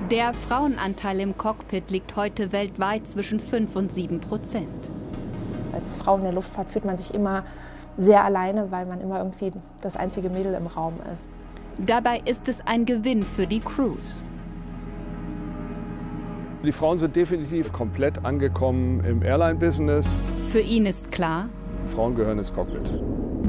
Der Frauenanteil im Cockpit liegt heute weltweit zwischen 5 und 7%. Als Frau in der Luftfahrt fühlt man sich immer sehr alleine, weil man immer irgendwie das einzige Mädel im Raum ist. Dabei ist es ein Gewinn für die Crews. Die Frauen sind definitiv komplett angekommen im Airline-Business. Für ihn ist klar, Frauen gehören ins Cockpit.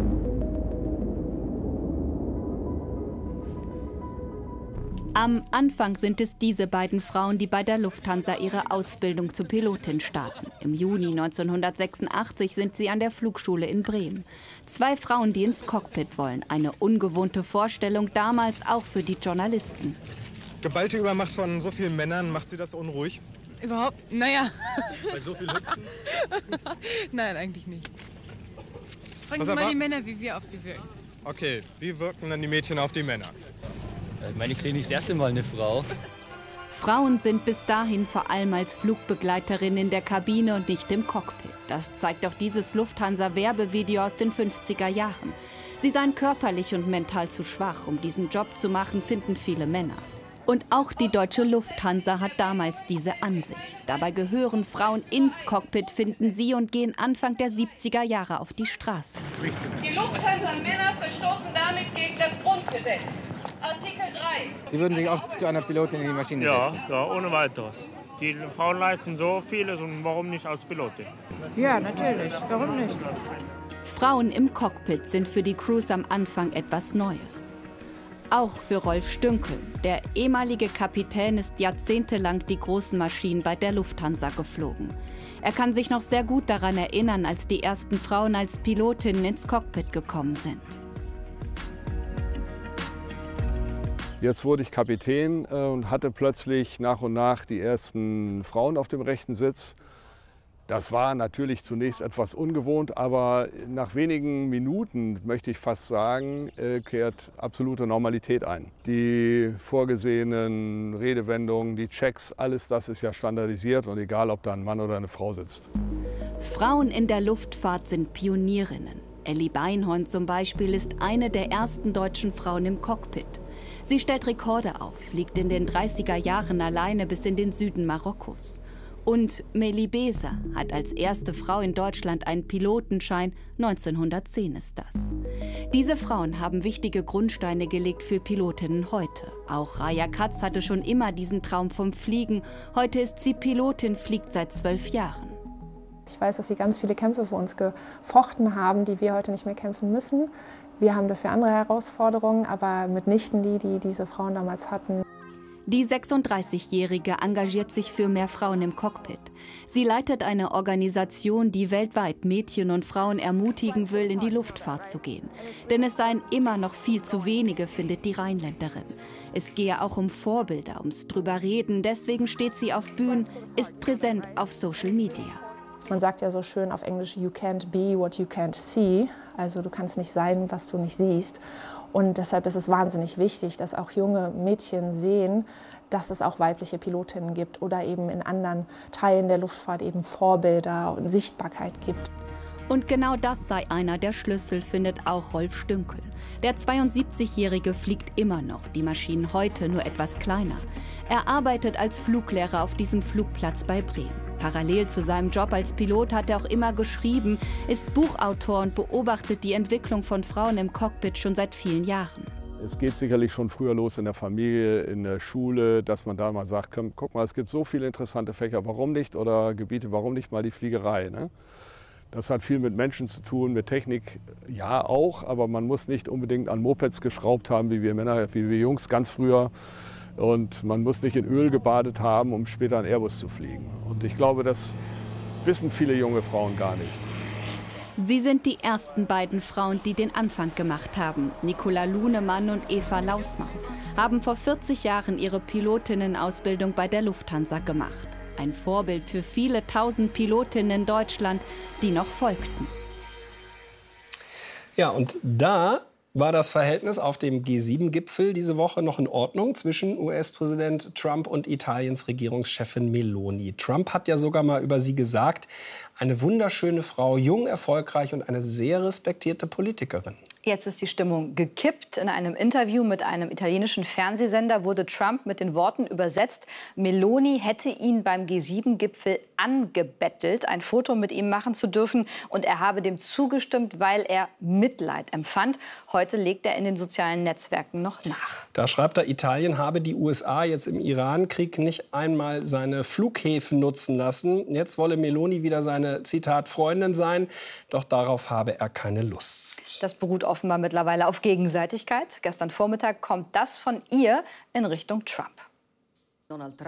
am Anfang sind es diese beiden Frauen, die bei der Lufthansa ihre Ausbildung zur Pilotin starten. Im Juni 1986 sind sie an der Flugschule in Bremen. 2 Frauen, die ins Cockpit wollen. Eine ungewohnte Vorstellung, damals auch für die Journalisten. Geballte Übermacht von so vielen Männern, macht Sie das unruhig? Überhaupt? Naja. Bei so vielen Hübschen? Nein, eigentlich nicht. Fragen Sie mal die Männer, wie wir auf sie wirken. Okay, wie wirken dann die Mädchen auf die Männer? Ich meine, ich sehe nicht das erste Mal eine Frau. Frauen sind bis dahin vor allem als Flugbegleiterin in der Kabine und nicht im Cockpit. Das zeigt auch dieses Lufthansa-Werbevideo aus den 50er Jahren. Sie seien körperlich und mental zu schwach, um diesen Job zu machen, finden viele Männer. Und auch die deutsche Lufthansa hat damals diese Ansicht. Dabei gehören Frauen ins Cockpit, finden sie, und gehen Anfang der 70er Jahre auf die Straße. Die Lufthansa-Männer verstoßen damit gegen das Grundgesetz. Artikel 3. Sie würden sich auch zu einer Pilotin in die Maschine setzen? Ja, ohne weiteres. Die Frauen leisten so vieles und warum nicht als Pilotin? Ja, natürlich. Warum nicht? Frauen im Cockpit sind für die Crews am Anfang etwas Neues. Auch für Rolf Stünkel. Der ehemalige Kapitän ist jahrzehntelang die großen Maschinen bei der Lufthansa geflogen. Er kann sich noch sehr gut daran erinnern, als die ersten Frauen als Pilotinnen ins Cockpit gekommen sind. Jetzt wurde ich Kapitän und hatte plötzlich nach und nach die ersten Frauen auf dem rechten Sitz. Das war natürlich zunächst etwas ungewohnt, aber nach wenigen Minuten, möchte ich fast sagen, kehrt absolute Normalität ein. Die vorgesehenen Redewendungen, die Checks, alles das ist ja standardisiert und egal, ob da ein Mann oder eine Frau sitzt. Frauen in der Luftfahrt sind Pionierinnen. Elli Beinhorn zum Beispiel ist eine der ersten deutschen Frauen im Cockpit. Sie stellt Rekorde auf, fliegt in den 30er Jahren alleine bis in den Süden Marokkos. Und Meli Beser hat als erste Frau in Deutschland einen Pilotenschein, 1910 ist das. Diese Frauen haben wichtige Grundsteine gelegt für Pilotinnen heute. Auch Raya Katz hatte schon immer diesen Traum vom Fliegen. Heute ist sie Pilotin, fliegt seit 12 Jahren. Ich weiß, dass sie ganz viele Kämpfe für uns gefochten haben, die wir heute nicht mehr kämpfen müssen. Wir haben dafür andere Herausforderungen, aber mitnichten die diese Frauen damals hatten. Die 36-Jährige engagiert sich für mehr Frauen im Cockpit. Sie leitet eine Organisation, die weltweit Mädchen und Frauen ermutigen will, in die Luftfahrt zu gehen. Denn es seien immer noch viel zu wenige, findet die Rheinländerin. Es gehe auch um Vorbilder, ums Drüberreden. Deswegen steht sie auf Bühnen, ist präsent auf Social Media. Man sagt ja so schön auf Englisch, you can't be what you can't see. Also du kannst nicht sein, was du nicht siehst. Und deshalb ist es wahnsinnig wichtig, dass auch junge Mädchen sehen, dass es auch weibliche Pilotinnen gibt oder eben in anderen Teilen der Luftfahrt eben Vorbilder und Sichtbarkeit gibt. Und genau das sei einer der Schlüssel, findet auch Rolf Stünkel. Der 72-Jährige fliegt immer noch, die Maschinen heute nur etwas kleiner. Er arbeitet als Fluglehrer auf diesem Flugplatz bei Bremen. Parallel zu seinem Job als Pilot hat er auch immer geschrieben, ist Buchautor und beobachtet die Entwicklung von Frauen im Cockpit schon seit vielen Jahren. Es geht sicherlich schon früher los in der Familie, in der Schule, dass man da mal sagt, komm, guck mal, es gibt so viele interessante Fächer, warum nicht? Oder Gebiete, warum nicht mal die Fliegerei? Ne? Das hat viel mit Menschen zu tun, mit Technik, ja auch, aber man muss nicht unbedingt an Mopeds geschraubt haben, wie wir Männer, wie wir Jungs ganz früher. Und man muss nicht in Öl gebadet haben, um später einen Airbus zu fliegen. Und ich glaube, das wissen viele junge Frauen gar nicht. Sie sind die ersten beiden Frauen, die den Anfang gemacht haben. Nicola Lunemann und Eva Lausmann haben vor 40 Jahren ihre Pilotinnenausbildung bei der Lufthansa gemacht. Ein Vorbild für viele tausend Pilotinnen in Deutschland, die noch folgten. Ja, und da war das Verhältnis auf dem G7-Gipfel diese Woche noch in Ordnung zwischen US-Präsident Trump und Italiens Regierungschefin Meloni. Trump hat ja sogar mal über sie gesagt, eine wunderschöne Frau, jung, erfolgreich und eine sehr respektierte Politikerin. Jetzt ist die Stimmung gekippt. In einem Interview mit einem italienischen Fernsehsender wurde Trump mit den Worten übersetzt, Meloni hätte ihn beim G7-Gipfel angebettelt, ein Foto mit ihm machen zu dürfen. Und er habe dem zugestimmt, weil er Mitleid empfand. Heute legt er in den sozialen Netzwerken noch nach. Da schreibt er, Italien habe die USA jetzt im Iran-Krieg nicht einmal seine Flughäfen nutzen lassen. Jetzt wolle Meloni wieder seine, Zitat, Freundin sein. Doch darauf habe er keine Lust. Das beruht offenbar mittlerweile auf Gegenseitigkeit. Gestern Vormittag kommt das von ihr in Richtung Trump. Donald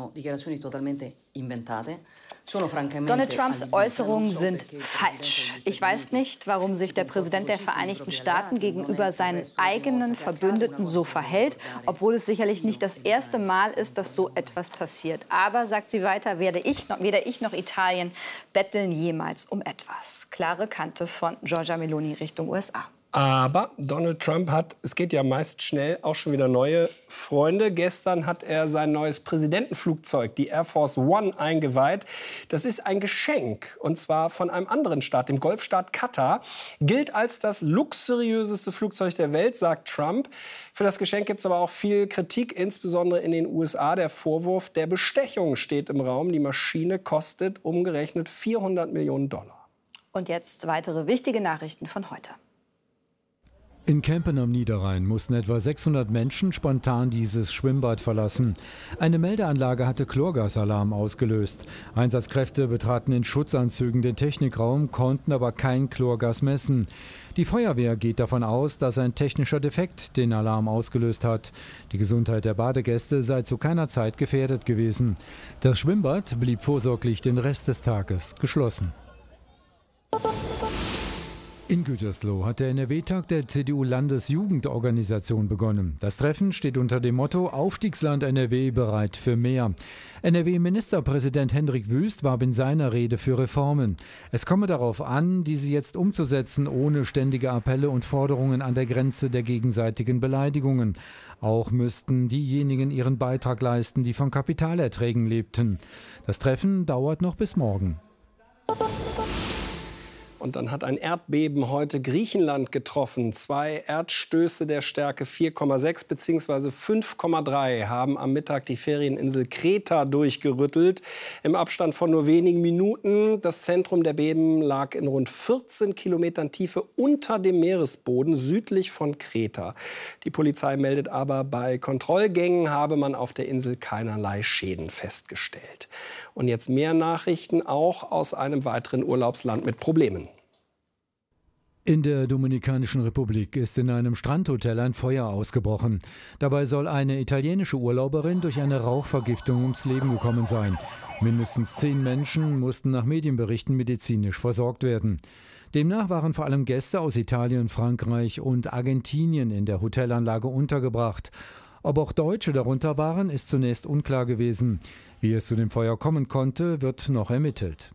Trumps Äußerungen sind falsch. Ich weiß nicht, warum sich der Präsident der Vereinigten Staaten gegenüber seinen eigenen Verbündeten so verhält, obwohl es sicherlich nicht das erste Mal ist, dass so etwas passiert. Aber, sagt sie weiter, weder ich noch Italien betteln jemals um etwas. Klare Kante von Giorgia Meloni Richtung USA. Aber Donald Trump hat, es geht ja meist schnell, auch schon wieder neue Freunde. Gestern hat er sein neues Präsidentenflugzeug, die Air Force One, eingeweiht. Das ist ein Geschenk, und zwar von einem anderen Staat, dem Golfstaat Katar. Gilt als das luxuriöseste Flugzeug der Welt, sagt Trump. Für das Geschenk gibt es aber auch viel Kritik, insbesondere in den USA. Der Vorwurf der Bestechung steht im Raum. Die Maschine kostet umgerechnet $400 Millionen. Und jetzt weitere wichtige Nachrichten von heute. In Kempen am Niederrhein mussten etwa 600 Menschen spontan dieses Schwimmbad verlassen. Eine Meldeanlage hatte Chlorgasalarm ausgelöst. Einsatzkräfte betraten in Schutzanzügen den Technikraum, konnten aber kein Chlorgas messen. Die Feuerwehr geht davon aus, dass ein technischer Defekt den Alarm ausgelöst hat. Die Gesundheit der Badegäste sei zu keiner Zeit gefährdet gewesen. Das Schwimmbad blieb vorsorglich den Rest des Tages geschlossen. In Gütersloh hat der NRW-Tag der CDU-Landesjugendorganisation begonnen. Das Treffen steht unter dem Motto Aufstiegsland NRW bereit für mehr. NRW-Ministerpräsident Hendrik Wüst warb in seiner Rede für Reformen. Es komme darauf an, diese jetzt umzusetzen, ohne ständige Appelle und Forderungen an der Grenze der gegenseitigen Beleidigungen. Auch müssten diejenigen ihren Beitrag leisten, die von Kapitalerträgen lebten. Das Treffen dauert noch bis morgen. Und dann hat ein Erdbeben heute Griechenland getroffen. 2 Erdstöße der Stärke 4,6 bzw. 5,3 haben am Mittag die Ferieninsel Kreta durchgerüttelt. Im Abstand von nur wenigen Minuten. Das Zentrum der Beben lag in rund 14 Kilometern Tiefe unter dem Meeresboden südlich von Kreta. Die Polizei meldet aber, bei Kontrollgängen habe man auf der Insel keinerlei Schäden festgestellt. Und jetzt mehr Nachrichten auch aus einem weiteren Urlaubsland mit Problemen. In der Dominikanischen Republik ist in einem Strandhotel ein Feuer ausgebrochen. Dabei soll eine italienische Urlauberin durch eine Rauchvergiftung ums Leben gekommen sein. Mindestens 10 Menschen mussten nach Medienberichten medizinisch versorgt werden. Demnach waren vor allem Gäste aus Italien, Frankreich und Argentinien in der Hotelanlage untergebracht. Ob auch Deutsche darunter waren, ist zunächst unklar gewesen. Wie es zu dem Feuer kommen konnte, wird noch ermittelt.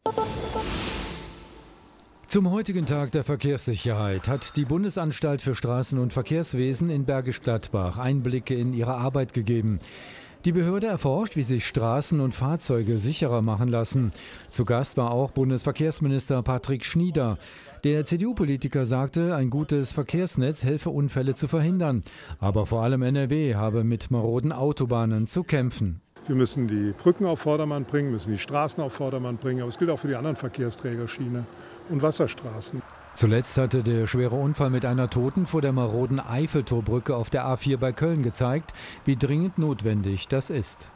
Zum heutigen Tag der Verkehrssicherheit hat die Bundesanstalt für Straßen- und Verkehrswesen in Bergisch Gladbach Einblicke in ihre Arbeit gegeben. Die Behörde erforscht, wie sich Straßen und Fahrzeuge sicherer machen lassen. Zu Gast war auch Bundesverkehrsminister Patrick Schnieder. Der CDU-Politiker sagte, ein gutes Verkehrsnetz helfe, Unfälle zu verhindern. Aber vor allem NRW habe mit maroden Autobahnen zu kämpfen. Wir müssen die Brücken auf Vordermann bringen, müssen die Straßen auf Vordermann bringen. Aber es gilt auch für die anderen Verkehrsträger, Schiene und Wasserstraßen. Zuletzt hatte der schwere Unfall mit einer Toten vor der maroden Eiffeltorbrücke auf der A4 bei Köln gezeigt, wie dringend notwendig das ist.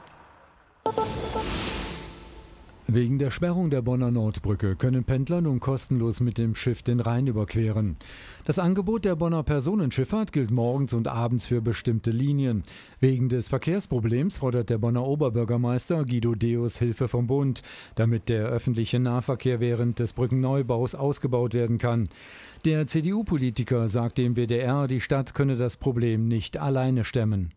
Wegen der Sperrung der Bonner Nordbrücke können Pendler nun kostenlos mit dem Schiff den Rhein überqueren. Das Angebot der Bonner Personenschifffahrt gilt morgens und abends für bestimmte Linien. Wegen des Verkehrsproblems fordert der Bonner Oberbürgermeister Guido Deus Hilfe vom Bund, damit der öffentliche Nahverkehr während des Brückenneubaus ausgebaut werden kann. Der CDU-Politiker sagt dem WDR, die Stadt könne das Problem nicht alleine stemmen.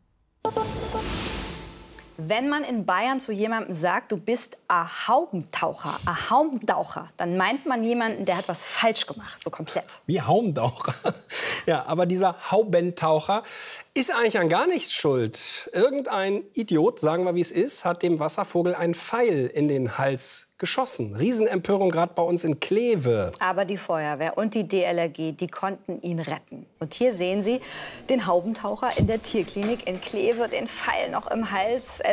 Wenn man in Bayern zu jemandem sagt, du bist ein Haubentaucher, dann meint man jemanden, der hat was falsch gemacht, so komplett. Wie Haubentaucher. Ja, aber dieser Haubentaucher Ist eigentlich an gar nichts schuld. Irgendein Idiot, sagen wir wie es ist, hat dem Wasservogel einen Pfeil in den Hals geschossen. Riesenempörung gerade bei uns in Kleve. Aber die Feuerwehr und die DLRG, die konnten ihn retten. Und hier sehen Sie den Haubentaucher in der Tierklinik in Kleve, den Pfeil noch im Hals.